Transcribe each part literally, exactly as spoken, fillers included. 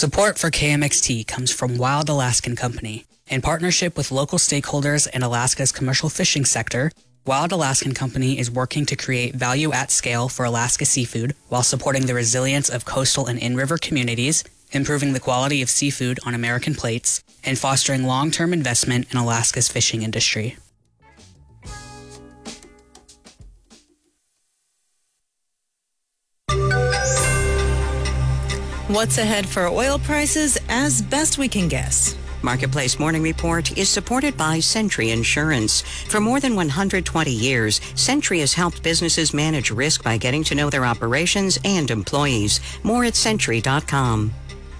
Support for K M X T comes from Wild Alaskan Company. In partnership with local stakeholders and Alaska's commercial fishing sector, Wild Alaskan Company is working to create value at scale for Alaska seafood while supporting the resilience of coastal and in-river communities, improving the quality of seafood on American plates, and fostering long-term investment in Alaska's fishing industry. What's ahead for oil prices as best we can guess? Marketplace Morning Report is supported by Sentry Insurance. For more than one hundred twenty years, Sentry has helped businesses manage risk by getting to know their operations and employees. More at Sentry dot com.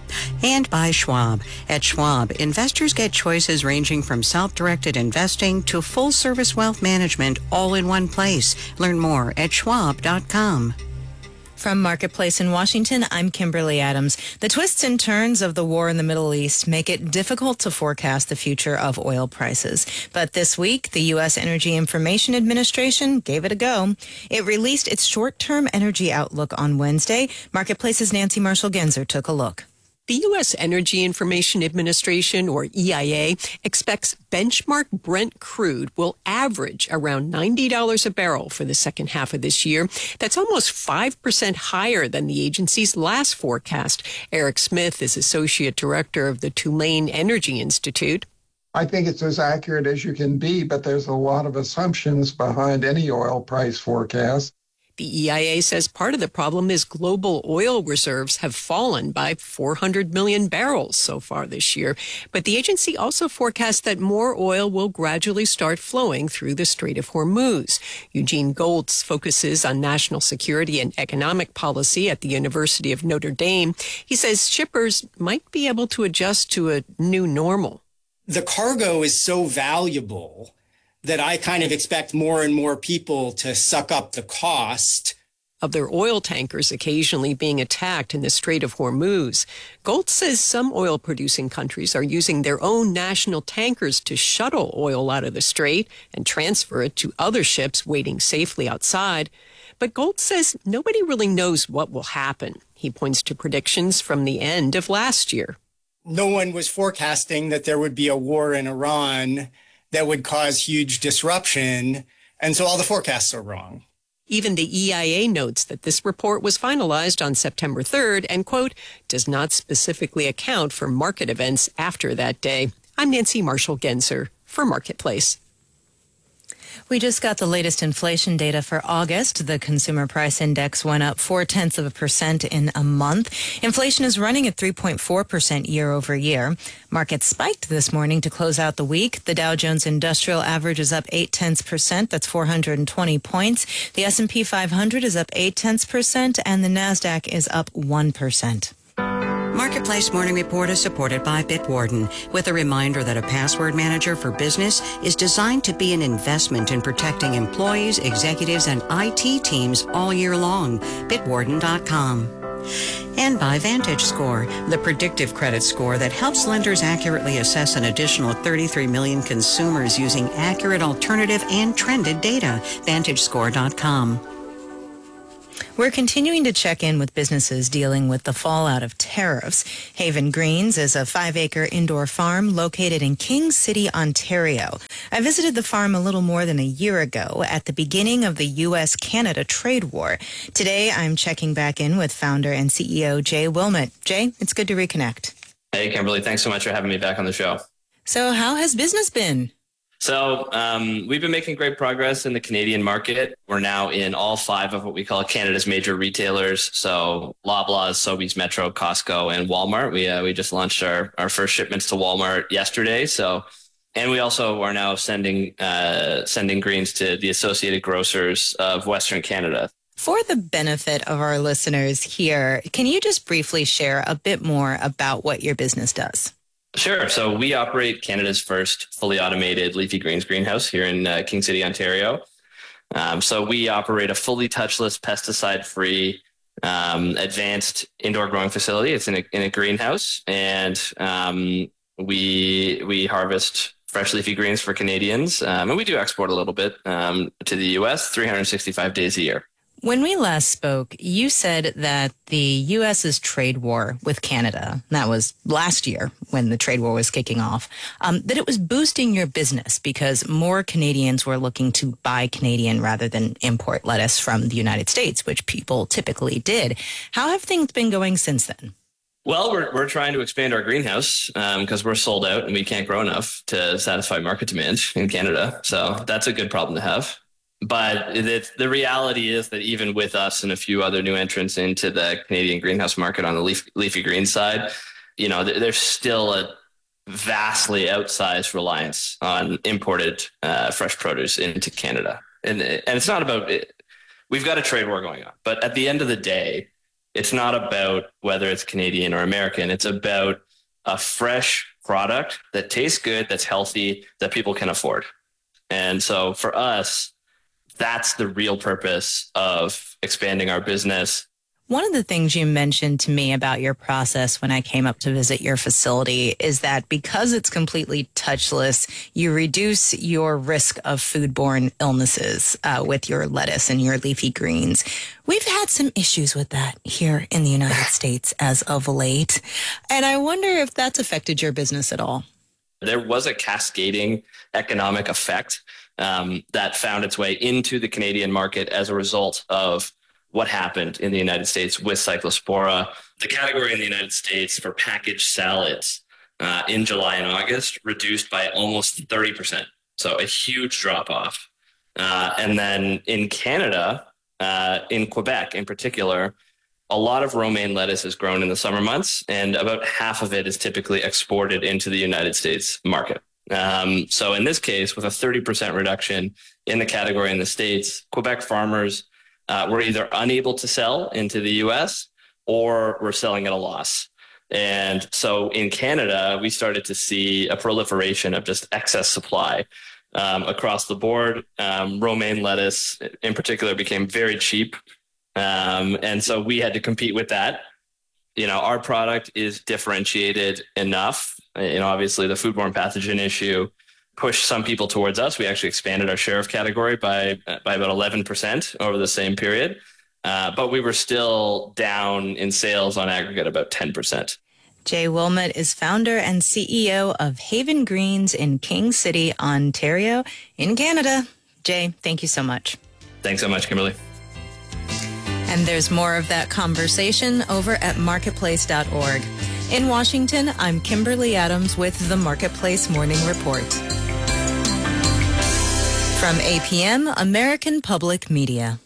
And by Schwab. At Schwab, investors get choices ranging from self-directed investing to full-service wealth management all in one place. Learn more at Schwab dot com. From Marketplace in Washington, I'm Kimberly Adams. The twists and turns of the war in the Middle East make it difficult to forecast the future of oil prices. But this week, the U S Energy Information Administration gave it a go. It released its short-term energy outlook on Wednesday. Marketplace's Nancy Marshall-Genzer took a look. The U S Energy Information Administration, or E I A, expects benchmark Brent crude will average around ninety dollars a barrel for the second half of this year. That's almost five percent higher than the agency's last forecast. Eric Smith is Associate Director of the Tulane Energy Institute. I think it's as accurate as you can be, but there's a lot of assumptions behind any oil price forecast. The E I A says part of the problem is global oil reserves have fallen by four hundred million barrels so far this year. But the agency also forecasts that more oil will gradually start flowing through the Strait of Hormuz. Eugene Goltz focuses on national security and economic policy at the University of Notre Dame. He says shippers might be able to adjust to a new normal. The cargo is so valuable that I kind of expect more and more people to suck up the cost of their oil tankers occasionally being attacked in the Strait of Hormuz. Goltz says some oil-producing countries are using their own national tankers to shuttle oil out of the strait and transfer it to other ships waiting safely outside. But Goltz says nobody really knows what will happen. He points to predictions from the end of last year. No one was forecasting that there would be a war in Iran that would cause huge disruption, and so all the forecasts are wrong. Even the E I A notes that this report was finalized on September third and, quote, does not specifically account for market events after that day. I'm Nancy Marshall-Genzer for Marketplace. We just got the latest inflation data for August. The consumer price index went up four-tenths of a percent in a month. Inflation is running at three point four percent year over year. Markets spiked this morning to close out the week. The Dow Jones Industrial Average is up eight-tenths percent. That's four hundred twenty points. The S and P five hundred is up eight-tenths percent, and the NASDAQ is up one percent. Marketplace Morning Report is supported by Bitwarden, with a reminder that a password manager for business is designed to be an investment in protecting employees, executives, and I T teams all year long. Bitwarden dot com. And by VantageScore, the predictive credit score that helps lenders accurately assess an additional thirty-three million consumers using accurate alternative and trended data. Vantage Score dot com. We're continuing to check in with businesses dealing with the fallout of tariffs. Haven Greens is a five-acre indoor farm located in King City, Ontario. I visited the farm a little more than a year ago at the beginning of the U S Canada trade war. Today, I'm checking back in with founder and C E O Jay Wilmot. Jay, it's good to reconnect. Hey, Kimberly. Thanks so much for having me back on the show. So how has business been? So um, we've been making great progress in the Canadian market. We're now in all five of what we call Canada's major retailers. So Loblaws, Sobeys, Metro, Costco, and Walmart. We uh, we just launched our, our first shipments to Walmart yesterday. So, and we also are now sending uh, sending greens to the Associated Grocers of Western Canada. For the benefit of our listeners here, can you just briefly share a bit more about what your business does? Sure. So we operate Canada's first fully automated leafy greens greenhouse here in uh, King City, Ontario. Um, so we operate a fully touchless, pesticide-free, um, advanced indoor growing facility. It's in a, in a greenhouse, and um, we we harvest fresh leafy greens for Canadians, um, and we do export a little bit um, to the U S three hundred sixty-five days a year. When we last spoke, you said that the U S's trade war with Canada, that was last year when the trade war was kicking off, um, that it was boosting your business because more Canadians were looking to buy Canadian rather than import lettuce from the United States, which people typically did. How have things been going since then? Well, we're we're trying to expand our greenhouse because um, we're sold out and we can't grow enough to satisfy market demand in Canada. So that's a good problem to have. But it, the reality is that even with us and a few other new entrants into the Canadian greenhouse market on the leaf, leafy green side, you know, there's still a vastly outsized reliance on imported uh, fresh produce into Canada. And, and it's not about it. We've got a trade war going on. But at the end of the day, it's not about whether it's Canadian or American. It's about a fresh product that tastes good, that's healthy, that people can afford. And so for us, that's the real purpose of expanding our business. One of the things you mentioned to me about your process when I came up to visit your facility is that because it's completely touchless, you reduce your risk of foodborne illnesses uh, with your lettuce and your leafy greens. We've had some issues with that here in the United States as of late. And I wonder if that's affected your business at all. There was a cascading economic effect um, that found its way into the Canadian market as a result of what happened in the United States with Cyclospora. The category in the United States for packaged salads uh, in July and August reduced by almost thirty percent. So a huge drop off. Uh, and then in Canada, uh, in Quebec in particular, a lot of romaine lettuce is grown in the summer months, and about half of it is typically exported into the United States market. Um, so in this case, with a thirty percent reduction in the category in the States, Quebec farmers uh, were either unable to sell into the U S or were selling at a loss. And so in Canada, we started to see a proliferation of just excess supply um, across the board. Um, romaine lettuce in particular became very cheap. Um, and so we had to compete with that. You know, our product is differentiated enough. You know, obviously the foodborne pathogen issue pushed some people towards us. We actually expanded our share of category by, by about eleven percent over the same period. Uh, but we were still down in sales on aggregate about ten percent. Jay Wilmot is founder and C E O of Haven Greens in King City, Ontario, in Canada. Jay, thank you so much. Thanks so much, Kimberly. And there's more of that conversation over at marketplace dot org. In Washington, I'm Kimberly Adams with the Marketplace Morning Report. From A P M, American Public Media.